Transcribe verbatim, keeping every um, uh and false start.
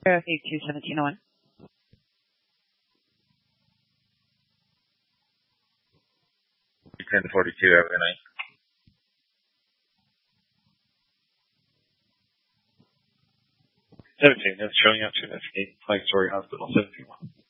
eight two seventeen oh one. ten forty-two, have a good night. seventeen, that's showing up to investigate Flag Story Hospital, seven two one.